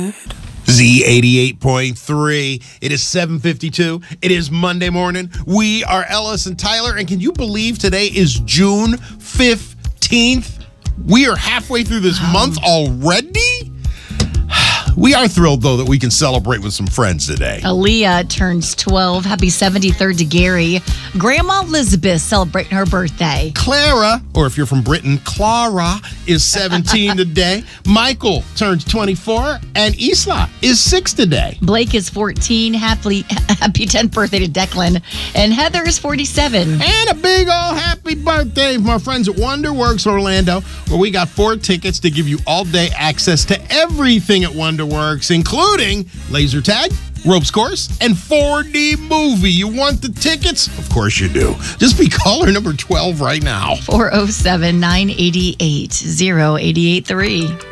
Z88.3. It is 7:52. It is Monday morning. We are Ellis and Tyler, and can you believe today is June 15th? We are halfway through this month already. We are thrilled, though, that we can celebrate with some friends today. Aaliyah turns 12. Happy 73rd to Gary. Grandma Elizabeth celebrating her birthday. Clara, or if you're from Britain, Clara, is 17 today. Michael turns 24, and Isla is 6 today. Blake is 14. Happy 10th birthday to Declan. And Heather is 47. And a big old happy birthday from our friends at Wonderworks Orlando, where we got 4 tickets to give you all-day access to everything at Wonderworks, including laser tag, ropes course, and 4D movie. You want the tickets? Of course you do. Just be caller number 12 right now. 407-988-0883.